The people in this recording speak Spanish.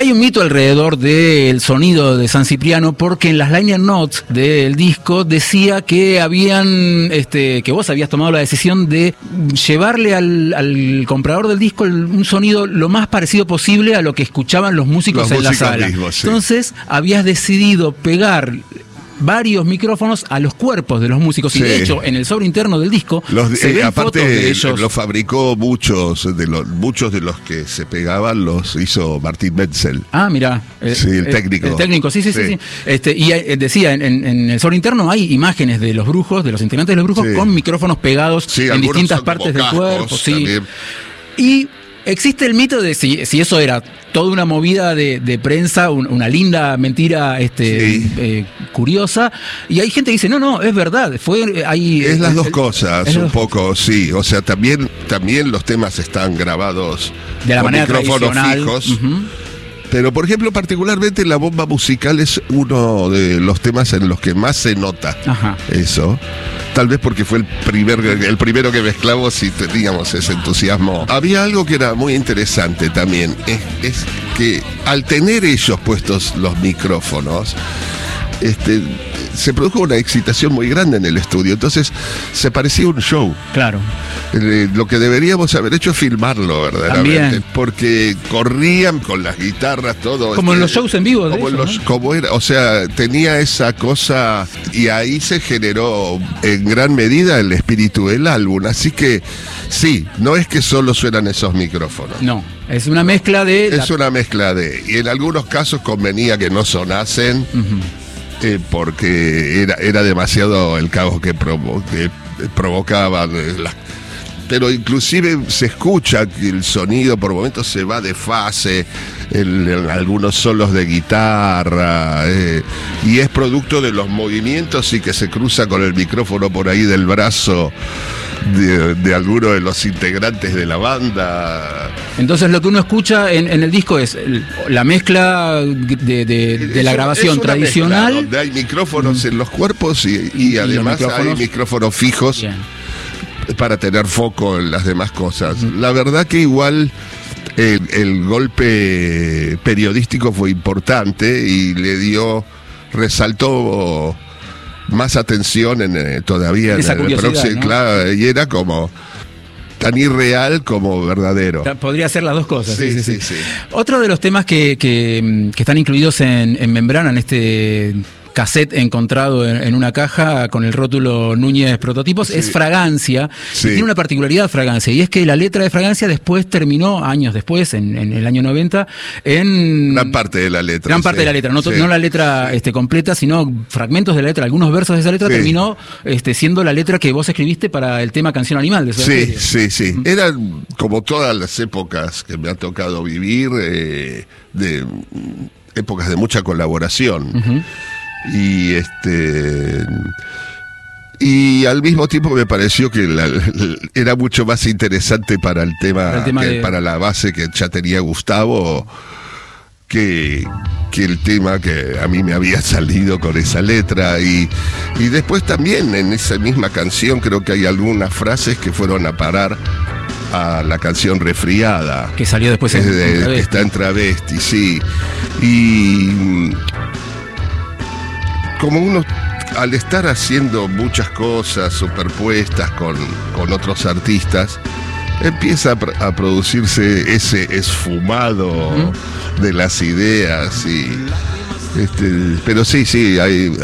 Hay un mito alrededor del sonido de San Cipriano, porque en las liner notes del disco decía que que vos habías tomado la decisión de llevarle al comprador del disco un sonido lo más parecido posible a lo que escuchaban los músicos en la sala. Mismos, sí. Entonces habías decidido pegar varios micrófonos a los cuerpos de los músicos, sí. Y de hecho en el sobre interno del disco se ven fotos de ellos. Lo fabricó muchos de los que se pegaban, los hizo Martín Menzel. Ah, mirá. Sí, el técnico. El técnico, sí. Y decía, en el sobre interno hay imágenes de los brujos, de los integrantes de los brujos, con micrófonos pegados en distintas partes del cuerpo. Sí. También. Y existe el mito de si eso era toda una movida de prensa, una linda mentira curiosa, y hay gente que dice, no, es verdad, es las dos cosas, un poco, sí, o sea, también los temas están grabados de la con manera micrófonos fijos. Uh-huh. Pero, por ejemplo, particularmente La Bomba Musical es uno de los temas en los que más se nota. Ajá. Eso. Tal vez porque fue el primero que mezclamos y teníamos ese entusiasmo. Había algo que era muy interesante también. Es que al tener ellos puestos los micrófonos, se produjo una excitación muy grande en el estudio. Entonces se parecía un show. Claro. Lo que deberíamos haber hecho es filmarlo verdaderamente. También. Porque corrían con las guitarras, todo. Como en los shows en vivo. Como era, o sea, tenía esa cosa, y ahí se generó en gran medida el espíritu del álbum. Así que sí, no es que solo suenan esos micrófonos. No, es una mezcla de... Y en algunos casos convenía que no sonasen. Uh-huh. Porque era demasiado el caos que provocaban pero inclusive se escucha que el sonido por momentos se va de fase en algunos solos de guitarra, y es producto de los movimientos y que se cruza con el micrófono por ahí del brazo de alguno de los integrantes de la banda. Entonces lo que uno escucha en el disco es la mezcla de la grabación tradicional, mezcla, donde hay micrófonos en los cuerpos y además hay micrófonos fijos. Bien. Para tener foco en las demás cosas. La verdad que igual el golpe periodístico fue importante y resaltó más atención todavía en el próximo, ¿no? Claro, y era como tan irreal como verdadero. Podría ser las dos cosas. Sí. Otro de los temas que están incluidos en Membrana, en este cassette encontrado en una caja con el rótulo Núñez Prototipos, es Fragancia. Sí. Y tiene una particularidad Fragancia, y es que la letra de Fragancia después terminó, años después, en el año 90, en... Gran parte de la letra. No la letra completa, sino fragmentos de la letra, algunos versos de esa letra, terminó siendo la letra que vos escribiste para el tema Canción Animal de Soda Stereo. Sí. Eran como todas las épocas que me ha tocado vivir, de épocas de mucha colaboración. Uh-huh. Y al mismo tiempo me pareció que era mucho más interesante para el tema para la base que ya tenía Gustavo que el tema que a mí me había salido con esa letra. Y después también en esa misma canción creo que hay algunas frases que fueron a parar a la canción Resfriada, que salió después que está en Travesti, sí. Y como uno, al estar haciendo muchas cosas superpuestas con otros artistas, empieza a producirse ese esfumado de las ideas. Pero sí, hay